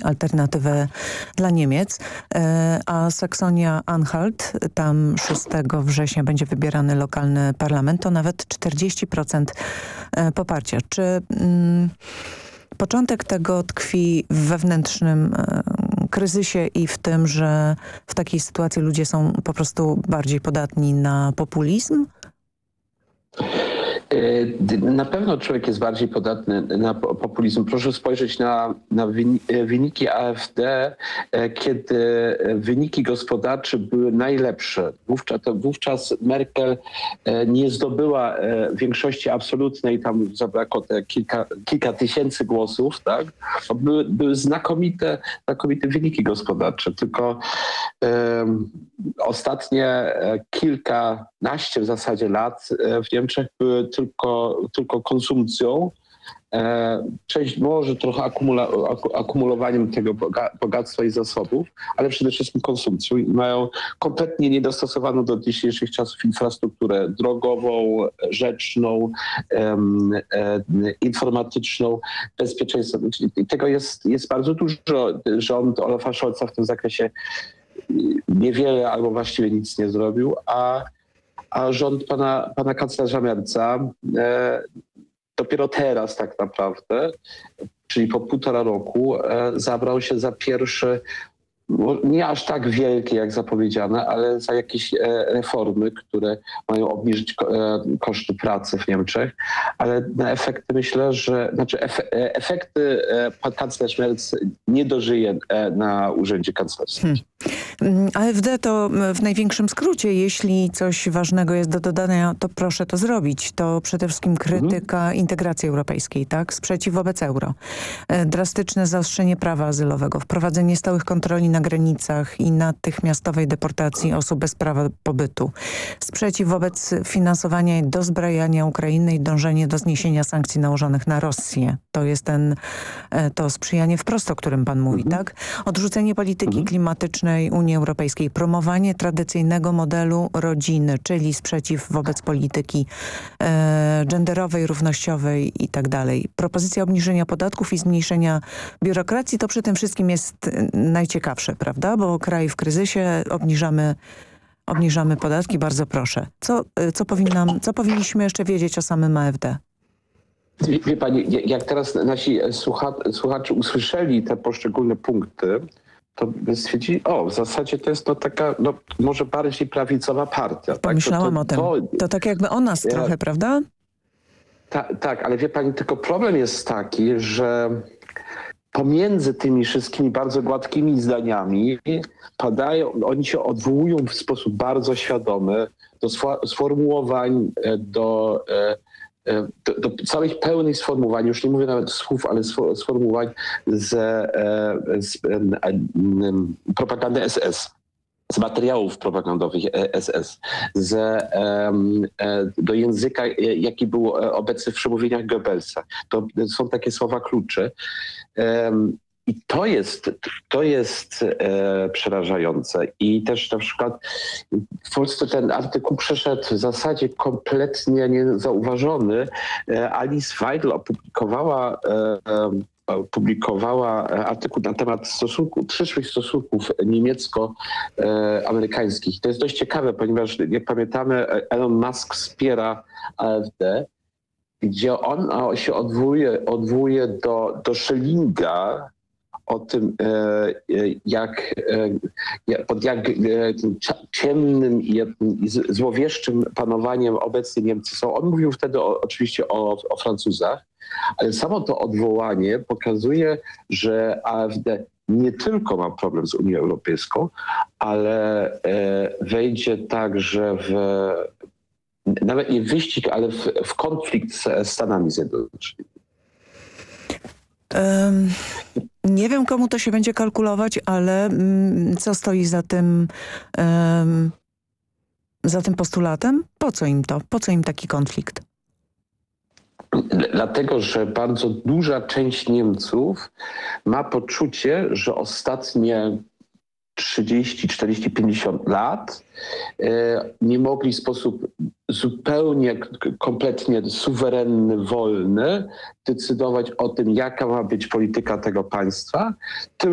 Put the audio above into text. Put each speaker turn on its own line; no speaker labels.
alternatywę dla Niemiec. A Saksonia-Anhalt, tam 6 września będzie wybierany lokalny parlament, to nawet 40% poparcia. Czy początek tego tkwi w wewnętrznym kryzysie i w tym, że w takiej sytuacji ludzie są po prostu bardziej podatni na populizm?
Na pewno człowiek jest bardziej podatny na populizm. Proszę spojrzeć na wyniki AfD, kiedy wyniki gospodarcze były najlepsze. Wówczas Merkel nie zdobyła większości absolutnej, tam zabrakło te kilka tysięcy głosów, tak? Były znakomite wyniki gospodarcze, tylko ostatnie kilkanaście w zasadzie lat w Niemczech były tylko konsumpcją, część może trochę akumulowaniem tego bogactwa i zasobów, ale przede wszystkim konsumpcją. I mają kompletnie niedostosowaną do dzisiejszych czasów infrastrukturę drogową, rzeczną, informatyczną, bezpieczeństwo. I tego jest bardzo dużo. Rząd Olafa Scholza w tym zakresie niewiele albo właściwie nic nie zrobił, a rząd pana kanclerza Merza dopiero teraz tak naprawdę, czyli po 1,5 roku, zabrał się za pierwsze, nie aż tak wielkie jak zapowiedziane, ale za jakieś reformy, które mają obniżyć koszty pracy w Niemczech, ale na efekty myślę, że efekty pan kanclerz Merz nie dożyje na urzędzie kanclerskim.
AfD to w największym skrócie, jeśli coś ważnego jest do dodania, to proszę to zrobić. To przede wszystkim krytyka integracji europejskiej, tak? Sprzeciw wobec euro. Drastyczne zaostrzenie prawa azylowego, wprowadzenie stałych kontroli na granicach i natychmiastowej deportacji osób bez prawa pobytu. Sprzeciw wobec finansowania i dozbrajania Ukrainy i dążenie do zniesienia sankcji nałożonych na Rosję. To jest to sprzyjanie wprost, o którym pan mówi, tak? Odrzucenie polityki klimatycznej Unii Europejskiej, promowanie tradycyjnego modelu rodziny, czyli sprzeciw wobec polityki genderowej, równościowej i tak dalej. Propozycja obniżenia podatków i zmniejszenia biurokracji to przy tym wszystkim jest najciekawsze, prawda? Bo kraj w kryzysie, obniżamy podatki, bardzo proszę. Co powinniśmy jeszcze wiedzieć o samym AfD?
Wie pani, jak teraz nasi słuchacze usłyszeli te poszczególne punkty, to by stwierdzili, w zasadzie to jest taka, może bardziej prawicowa partia.
Pomyślałam o tym. To tak jakby o nas trochę, prawda?
Tak, ale wie pani, tylko problem jest taki, że pomiędzy tymi wszystkimi bardzo gładkimi zdaniami oni się odwołują w sposób bardzo świadomy do sformułowań, do całych pełnych sformułowań, już nie mówię nawet słów, ale sformułowań z propagandy SS, z materiałów propagandowych SS, do języka, jaki był obecny w przemówieniach Goebbelsa. To są takie słowa klucze. I to jest przerażające. I też na przykład w Polsce ten artykuł przeszedł w zasadzie kompletnie niezauważony. Alice Weidel opublikowała artykuł na temat przyszłych stosunków niemiecko-amerykańskich. To jest dość ciekawe, ponieważ jak pamiętamy, Elon Musk wspiera AfD, gdzie on się odwołuje do Schellinga, o tym, pod jak ciemnym i złowieszczym panowaniem obecnie Niemcy są. On mówił wtedy oczywiście o Francuzach, ale samo to odwołanie pokazuje, że AfD nie tylko ma problem z Unią Europejską, ale wejdzie także nawet nie w wyścig, ale w konflikt z Stanami Zjednoczonymi.
Nie wiem, komu to się będzie kalkulować, ale co stoi za tym postulatem? Po co im to? Po co im taki konflikt?
Dlatego, że bardzo duża część Niemców ma poczucie, że ostatnie 30, 40, 50 lat nie mogli w sposób zupełnie, kompletnie suwerenny, wolny decydować o tym, jaka ma być polityka tego państwa,